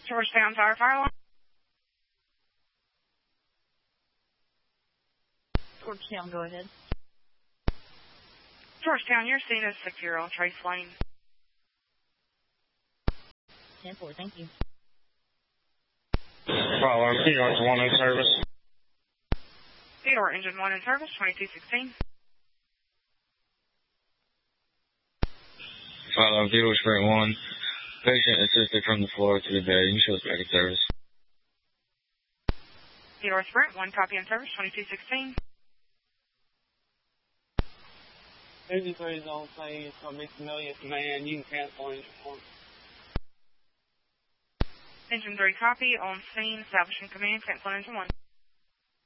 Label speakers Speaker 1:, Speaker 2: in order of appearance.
Speaker 1: Georgetown Tower Fire Line.
Speaker 2: Georgetown, go ahead.
Speaker 1: Georgetown, your scene is secure on Trace Lane.
Speaker 2: 10-4, thank you.
Speaker 3: Fire alarm, Theodore 1 in service.
Speaker 1: Theodore, engine 1 in service, 2216.
Speaker 3: Fire alarm, Theodore Sprint 1. Patient assisted from the floor to the bed. You show us back in service.
Speaker 1: Theodore Sprint, 1 copy in service, 2216.
Speaker 4: 53 is on scene. It's going to be familiar command. You can cancel engine 1.
Speaker 1: Engine 3 copy, on scene, establishing command, cancel engine 1.